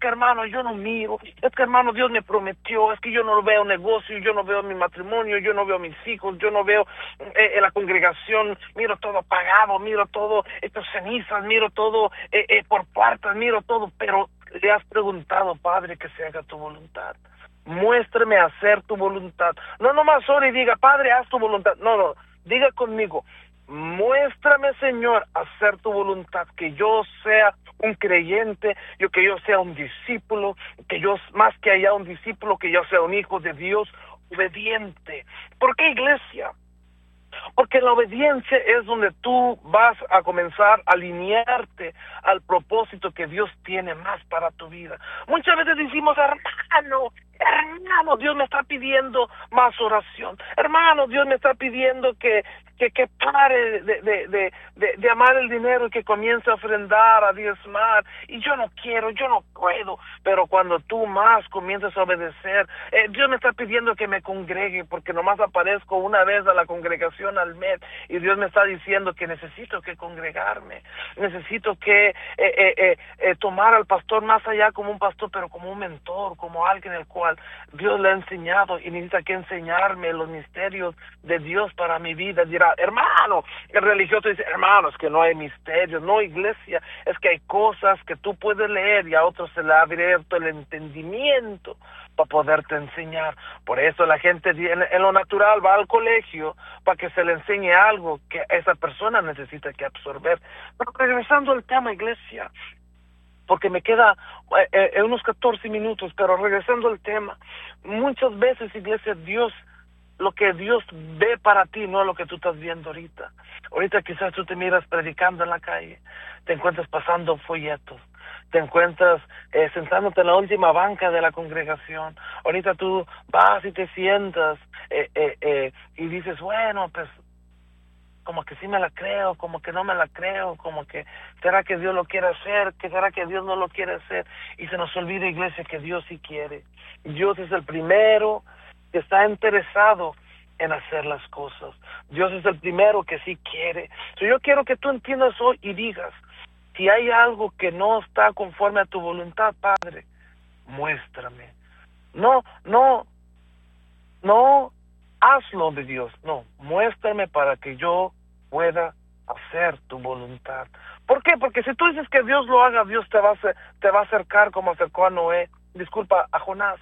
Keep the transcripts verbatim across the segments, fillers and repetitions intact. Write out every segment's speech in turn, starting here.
que hermano, yo no miro, es que hermano, Dios me prometió, es que yo no veo negocio, yo no veo mi matrimonio, yo no veo mis hijos, yo no veo eh, en la congregación, miro todo apagado, miro todo estas cenizas, miro todo eh, eh, por puertas, miro todo, pero le has preguntado, Padre, que se haga tu voluntad. Muéstrame hacer tu voluntad. No nomás ore y diga, Padre, haz tu voluntad. No, no, diga conmigo, muéstrame, Señor, hacer tu voluntad, que yo sea un creyente, yo que yo sea un discípulo, que yo, más que haya un discípulo, que yo sea un hijo de Dios obediente. ¿Por qué, iglesia? Porque la obediencia es donde tú vas a comenzar a alinearte al propósito que Dios tiene más para tu vida. Muchas veces decimos, hermano, hermano, Dios me está pidiendo más oración. Hermano, Dios me está pidiendo que que, que pare de, de, de, de, de amar el dinero y que comience a ofrendar, a diezmar. Y yo no quiero, yo no puedo. Pero cuando tú más comienzas a obedecer, eh, Dios me está pidiendo que me congregue, porque nomás aparezco una vez a la congregación al mes, y Dios me está diciendo que necesito que congregarme, necesito que eh, eh, eh, eh, tomar al pastor más allá como un pastor, pero como un mentor, como alguien el cual Dios le ha enseñado, y necesita que enseñarme los misterios de Dios para mi vida. Dirá, hermano, el religioso dice, hermano, es que no hay misterios. No, iglesia, es que hay cosas que tú puedes leer y a otros se le ha abierto el entendimiento para poderte enseñar. Por eso la gente en, en lo natural va al colegio para que se le enseñe algo que esa persona necesita que absorber. Pero regresando al tema, iglesia, porque me queda eh, eh, unos catorce minutos, pero regresando al tema, muchas veces, iglesia, Dios, lo que Dios ve para ti no es lo que tú estás viendo ahorita. Ahorita quizás tú te miras predicando en la calle, te encuentras pasando folletos, te encuentras eh, sentándote en la última banca de la congregación. Ahorita tú vas y te sientas eh, eh, eh, y dices, bueno, pues como que sí me la creo, como que no me la creo, como que será que Dios lo quiere hacer, que será que Dios no lo quiere hacer. Y se nos olvida, iglesia, que Dios sí quiere. Dios es el primero que está interesado en hacer las cosas. Dios es el primero que sí quiere. So, yo quiero que tú entiendas hoy y digas, si hay algo que no está conforme a tu voluntad, Padre, muéstrame. No, no, no hazlo de Dios, no, muéstrame para que yo pueda hacer tu voluntad. ¿Por qué? Porque si tú dices que Dios lo haga, Dios te va a, te va a acercar como acercó a Noé, disculpa, a Jonás.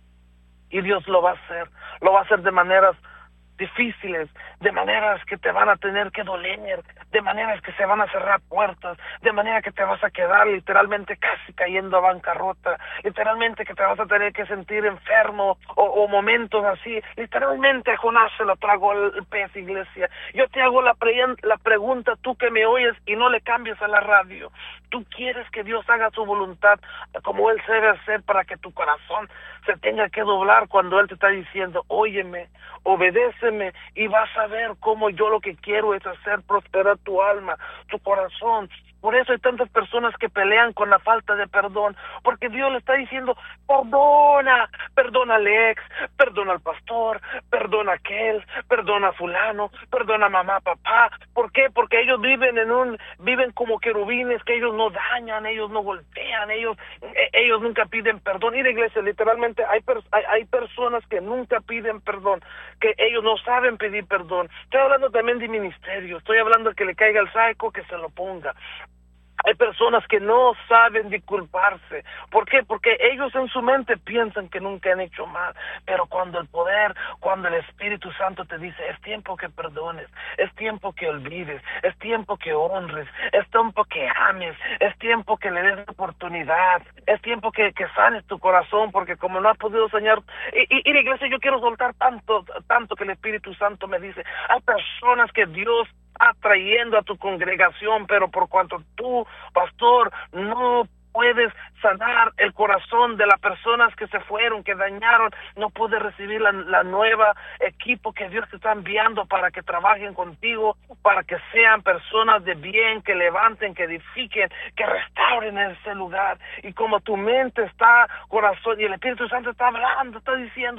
Y Dios lo va a hacer, lo va a hacer de maneras difíciles, de maneras que te van a tener que doler, de maneras que se van a cerrar puertas, de manera que te vas a quedar literalmente casi cayendo a bancarrota, literalmente que te vas a tener que sentir enfermo, o, o momentos así. Literalmente a Jonás se lo tragó el, el pez, iglesia. Yo te hago la, pre la pregunta, tú que me oyes y no le cambies a la radio, ¿tú quieres que Dios haga su voluntad como Él debe hacer para que tu corazón se tenga que doblar cuando Él te está diciendo, óyeme, obedéceme y vas a ver cómo yo lo que quiero es hacer prosperar tu alma, tu corazón? Por eso hay tantas personas que pelean con la falta de perdón, porque Dios le está diciendo, perdona, perdona al ex, perdona al pastor, perdona a aquel, perdona a fulano, perdona a mamá, papá. ¿Por qué? Porque ellos viven en un, viven como querubines, que ellos no dañan, ellos no golpean, ellos, eh, ellos nunca piden perdón. Y la iglesia, literalmente, hay, per, hay, hay personas que nunca piden perdón, que ellos no saben pedir perdón. Estoy hablando también de ministerio, estoy hablando de que le caiga el saco, que se lo ponga. Hay personas que no saben disculparse. ¿Por qué? Porque ellos en su mente piensan que nunca han hecho mal. Pero cuando el poder, cuando el Espíritu Santo te dice, es tiempo que perdones, es tiempo que olvides, es tiempo que honres, es tiempo que ames, es tiempo que le des oportunidad, es tiempo que, que sanes tu corazón, porque como no has podido sanar. Y, y, y la iglesia, yo quiero soltar tanto, tanto que el Espíritu Santo me dice, hay personas que Dios está trayendo a tu congregación, pero por cuanto tú, pastor, no puedes sanar el corazón de las personas que se fueron, que dañaron, no puedes recibir la, la nueva equipo que Dios te está enviando para que trabajen contigo, para que sean personas de bien, que levanten, que edifiquen, que restauren ese lugar. Y como tu mente está, corazón, y el Espíritu Santo está hablando, está diciendo,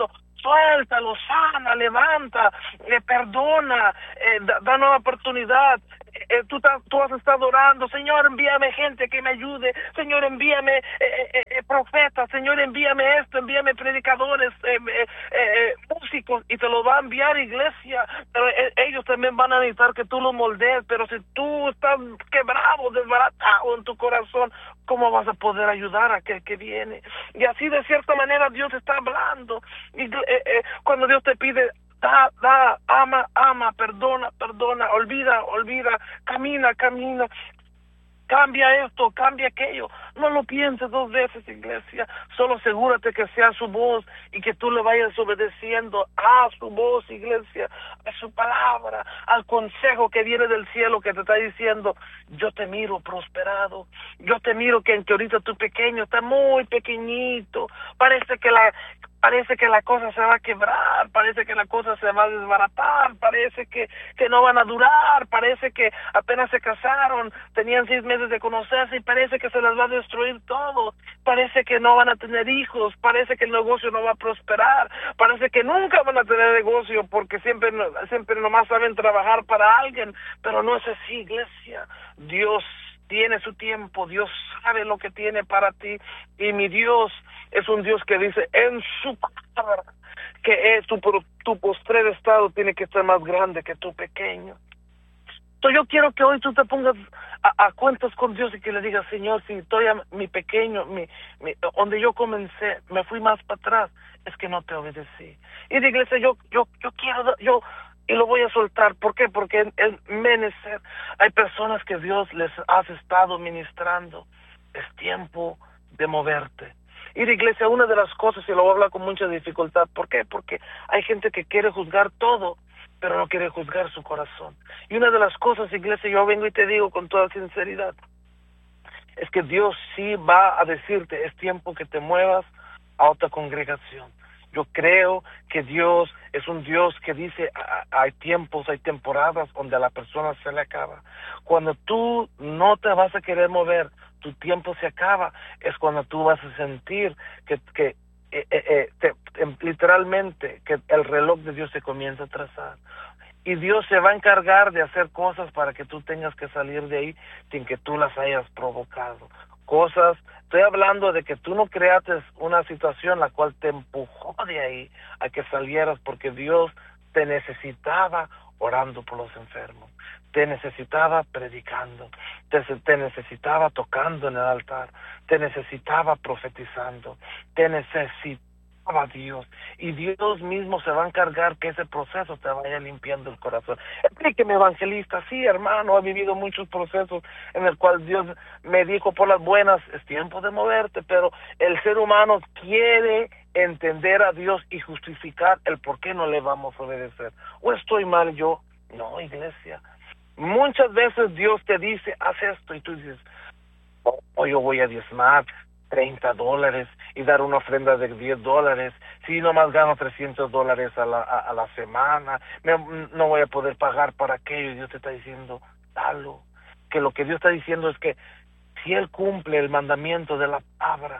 suéltalo, sana, levanta, eh, perdona, eh, da, da nueva oportunidad. Eh, tú, tú has estado orando, Señor, envíame gente que me ayude, Señor, envíame eh, eh, eh, profetas, Señor, envíame esto, envíame predicadores, eh, eh, eh, músicos, y te lo va a enviar, iglesia, pero eh, ellos también van a necesitar que tú los moldees. Pero si tú estás quebrado, desbaratado en tu corazón, ¿cómo vas a poder ayudar a aquel que viene? Y así, de cierta manera, Dios está hablando, y eh, eh, cuando Dios te pide, da, da, ama, ama, perdona, perdona, olvida, olvida, camina, camina, cambia esto, cambia aquello. No lo pienses dos veces, iglesia. Solo asegúrate que sea su voz y que tú le vayas obedeciendo a su voz, iglesia, a su palabra, al consejo que viene del cielo, que te está diciendo: yo te miro prosperado, yo te miro que aunque ahorita tu pequeño está muy pequeñito, parece que la Parece que la cosa se va a quebrar, parece que la cosa se va a desbaratar, parece que, que no van a durar, parece que apenas se casaron, tenían seis meses de conocerse y parece que se les va a destruir todo, parece que no van a tener hijos, parece que el negocio no va a prosperar, parece que nunca van a tener negocio porque siempre, siempre nomás saben trabajar para alguien, pero no es así, iglesia. Dios tiene su tiempo, Dios sabe lo que tiene para ti, y mi Dios es un Dios que dice en su palabra que es tu, tu postrer estado tiene que ser más grande que tu pequeño. Entonces yo quiero que hoy tú te pongas a, a cuentas con Dios y que le digas: Señor, si todavía mi pequeño, mi, mi, donde yo comencé, me fui más para atrás, es que no te obedecí. Y de iglesia, yo, yo, yo quiero, yo y lo voy a soltar. ¿Por qué? Porque es menester. Hay personas que Dios les has estado ministrando. Es tiempo de moverte. Y de iglesia, una de las cosas, y lo voy a hablar con mucha dificultad, ¿por qué? Porque hay gente que quiere juzgar todo, pero no quiere juzgar su corazón. Y una de las cosas, iglesia, yo vengo y te digo con toda sinceridad, es que Dios sí va a decirte: es tiempo que te muevas a otra congregación. Yo creo que Dios es un Dios que dice: hay tiempos, hay temporadas donde a la persona se le acaba. Cuando tú no te vas a querer mover, tu tiempo se acaba, es cuando tú vas a sentir que, que eh, eh, te, eh, literalmente, que el reloj de Dios se comienza a trazar. Y Dios se va a encargar de hacer cosas para que tú tengas que salir de ahí sin que tú las hayas provocado. Cosas, estoy hablando de que tú no creaste una situación la cual te empujó de ahí a que salieras, porque Dios te necesitaba orando por los enfermos, te necesitaba predicando, te, te necesitaba tocando en el altar, te necesitaba profetizando, te necesitaba Dios, y Dios mismo se va a encargar que ese proceso te vaya limpiando el corazón. Explíqueme, evangelista. Sí, hermano, he vivido muchos procesos en el cual Dios me dijo por las buenas: es tiempo de moverte, pero el ser humano quiere entender a Dios y justificar el por qué no le vamos a obedecer. ¿O estoy mal yo? No, iglesia. Muchas veces Dios te dice: haz esto, y tú dices: oh, oh yo voy a diezmar treinta dólares y dar una ofrenda de diez dólares, si nomás gano trescientos dólares a la, a, a la semana, me, no voy a poder pagar para aquello. Y Dios te está diciendo: dalo. Que lo que Dios está diciendo es que si Él cumple el mandamiento de la palabra,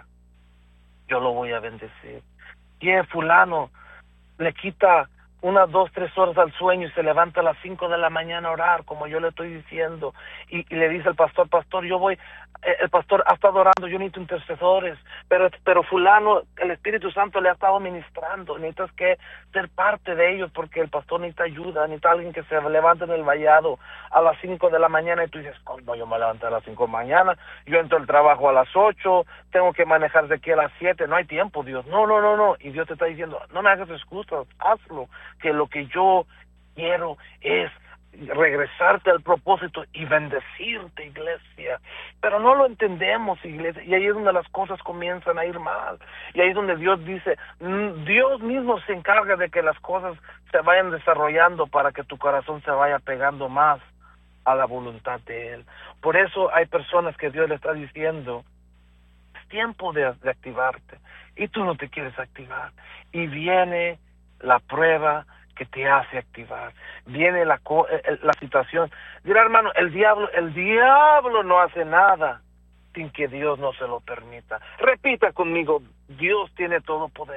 yo lo voy a bendecir. Si el fulano le quita unas dos, tres horas al sueño y se levanta a las cinco de la mañana a orar, como yo le estoy diciendo, y, y le dice al pastor: pastor, yo voy, eh, el pastor ha estado orando, yo necesito intercesores, pero pero fulano, el Espíritu Santo le ha estado ministrando, necesitas que ser parte de ellos, porque el pastor necesita ayuda, necesita alguien que se levante en el vallado a las cinco de la mañana, y tú dices: ¿cómo yo me levanto a las cinco de la mañana? Yo entro al trabajo a las ocho, tengo que manejar de aquí a las siete, no hay tiempo, Dios. No, no, no, no. Y Dios te está diciendo: no me hagas excusas, hazlo, que lo que yo quiero es regresarte al propósito y bendecirte, iglesia. Pero no lo entendemos, iglesia, y ahí es donde las cosas comienzan a ir mal, y ahí es donde Dios dice, Dios mismo se encarga de que las cosas se vayan desarrollando para que tu corazón se vaya pegando más a la voluntad de Él. Por eso hay personas que Dios le está diciendo: es tiempo de, de activarte, y tú no te quieres activar, y viene la prueba que te hace activar, viene la la situación. Dirá, hermano, el diablo, el diablo no hace nada sin que Dios no se lo permita. Repita conmigo: Dios tiene todo poder.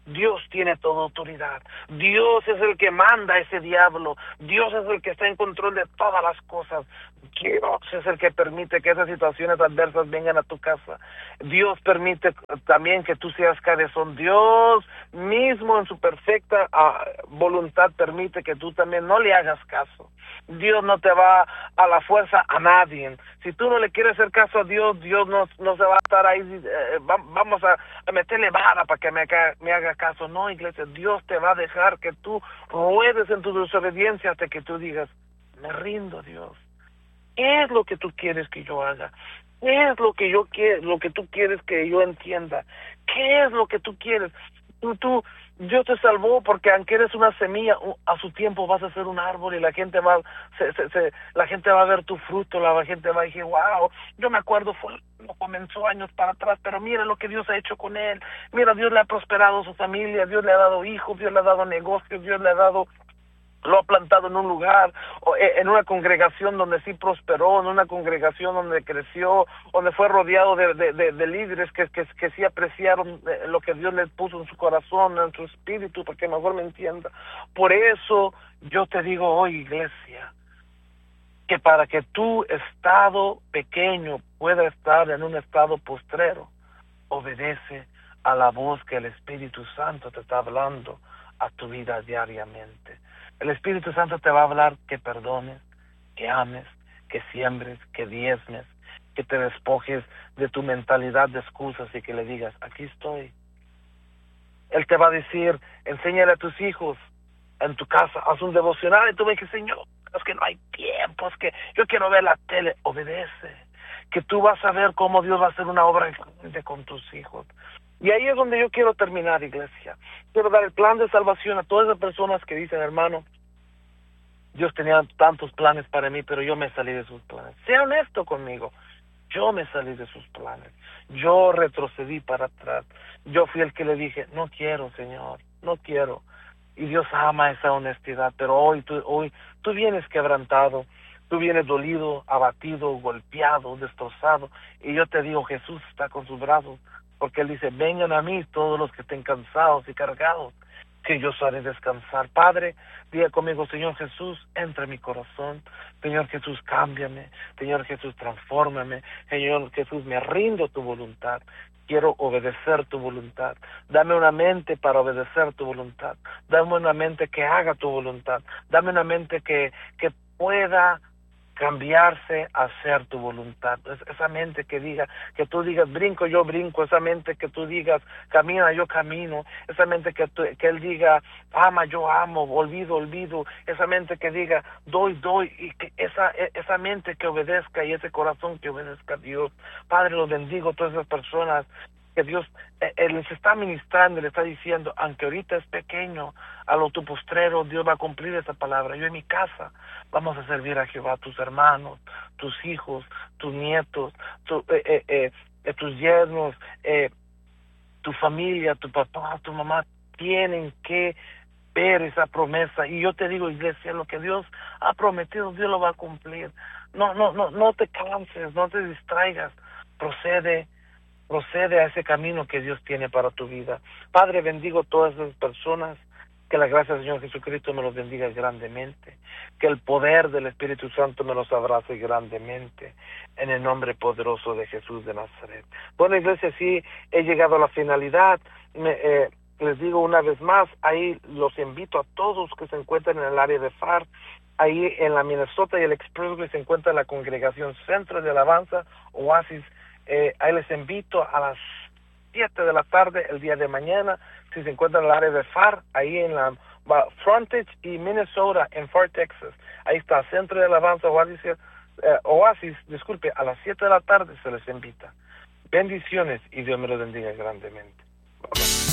Dios tiene toda autoridad. Dios es el que manda a ese diablo. Dios es el que está en control de todas las cosas. Dios es el que permite que esas situaciones adversas vengan a tu casa. Dios permite también que tú seas cabezón. Dios mismo en su perfecta uh, voluntad permite que tú también no le hagas caso. Dios no te va a la fuerza a nadie. Si tú no le quieres hacer caso a Dios, Dios no, no se va a estar ahí, eh, va, vamos a, a meterle vara para que me haga, me haga caso. No, iglesia, Dios te va a dejar que tú ruedes en tu desobediencia hasta que tú digas, me rindo, Dios. ¿Qué es lo que tú quieres que yo haga? ¿Qué es lo que yo quiero, lo que tú quieres que yo entienda? ¿Qué es lo que tú quieres? Tú, tú, Dios te salvó porque aunque eres una semilla, a su tiempo vas a ser un árbol y la gente va, se, se, se, la gente va a ver tu fruto, la gente va a decir, wow, yo me acuerdo, fue, no comenzó años para atrás, pero mira lo que Dios ha hecho con él. Mira, Dios le ha prosperado a su familia, Dios le ha dado hijos, Dios le ha dado negocios, Dios le ha dado, lo ha plantado en un lugar, en una congregación donde sí prosperó, en una congregación donde creció, donde fue rodeado de, de, de, de líderes que, que, que sí apreciaron lo que Dios le puso en su corazón, en su espíritu, porque mejor me entienda. Por eso yo te digo hoy, iglesia, que para que tu estado pequeño pueda estar en un estado postrero, obedece a la voz que el Espíritu Santo te está hablando a tu vida diariamente. El Espíritu Santo te va a hablar que perdones, que ames, que siembres, que diezmes, que te despojes de tu mentalidad de excusas y que le digas, aquí estoy. Él te va a decir, enséñale a tus hijos en tu casa, haz un devocional y tú me dices, Señor, es que no hay tiempo, es que yo quiero ver la tele. Obedece, que tú vas a ver cómo Dios va a hacer una obra grande con tus hijos. Y ahí es donde yo quiero terminar, iglesia. Quiero dar el plan de salvación a todas esas personas que dicen, hermano, Dios tenía tantos planes para mí, pero yo me salí de sus planes. Sea honesto conmigo. Yo me salí de sus planes. Yo retrocedí para atrás. Yo fui el que le dije, no quiero, Señor, no quiero. Y Dios ama esa honestidad, pero hoy tú, hoy tú vienes quebrantado, tú vienes dolido, abatido, golpeado, destrozado. Y yo te digo, Jesús está con sus brazos, porque Él dice, vengan a mí todos los que estén cansados y cargados, que yo os haré descansar. Padre, diga conmigo, Señor Jesús, entra en mi corazón. Señor Jesús, cámbiame. Señor Jesús, transfórmame. Señor Jesús, me rindo a tu voluntad. Quiero obedecer tu voluntad. Dame una mente para obedecer tu voluntad. Dame una mente que haga tu voluntad. Dame una mente que, que pueda cambiarse a hacer tu voluntad. Es esa mente que diga, que tú digas, brinco, yo brinco. Esa mente que tú digas, camina, yo camino. Esa mente que, tú, que Él diga, ama, yo amo, olvido, olvido. Esa mente que diga, doy, doy. Y que esa, esa mente que obedezca y ese corazón que obedezca a Dios. Padre, los bendigo a todas esas personas que Dios eh, eh, les está ministrando, le está diciendo, aunque ahorita es pequeño, a lo tu postrero Dios va a cumplir esa palabra. Yo en mi casa vamos a servir a Jehová, tus hermanos, tus hijos, tus nietos, tu, eh, eh, eh, eh, tus yernos, eh, tu familia, tu papá, tu mamá, tienen que ver esa promesa. Y yo te digo, iglesia, lo que Dios ha prometido, Dios lo va a cumplir. No, no, no, no te canses, no te distraigas, procede Procede a ese camino que Dios tiene para tu vida. Padre, bendigo a todas esas personas. Que la gracia del Señor Jesucristo me los bendiga grandemente. Que el poder del Espíritu Santo me los abrace grandemente. En el nombre poderoso de Jesús de Nazaret. Bueno, iglesia, sí, he llegado a la finalidad. Me, eh, les digo una vez más, ahí los invito a todos que se encuentran en el área de F A R. Ahí en la Minnesota y el Expressway se encuentra la congregación Centro de Alabanza, Oasis. Eh, ahí les invito a las siete de la tarde el día de mañana, si se encuentran en el área de F A R, ahí en la Frontage y Minnesota, en Fort Texas. Ahí está, Centro de Alabanza, Oasis, eh, Oasis, disculpe, a las siete de la tarde se les invita. Bendiciones y Dios me los bendiga grandemente. Bye-bye.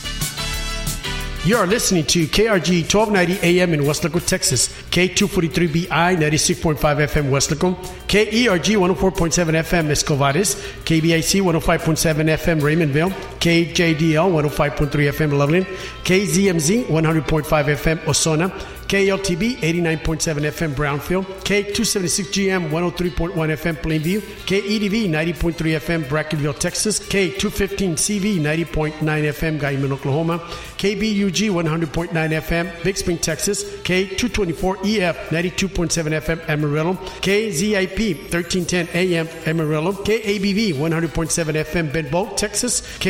You are listening to K R G twelve ninety A M in Weslaco, Texas, K two forty-three B I ninety-six point five F M Weslaco, K E R G one oh four point seven F M Escovares, K B I C one oh five point seven F M Raymondville, K J D L one oh five point three F M Loveland, K Z M Z one hundred point five F M Osona, K L T B eighty-nine point seven F M Brownfield, K two seventy-six G M one oh three point one F M Plainview, K E D V ninety point three F M Brackenville, Texas, K two fifteen C V ninety point nine F M Guyman, Oklahoma, K B U G one hundred point nine F M Big Spring, Texas, K two twenty-four E F ninety-two point seven F M Amarillo, K Z I P thirteen ten A M Amarillo, K A B V one hundred point seven F M Benbow, Texas, K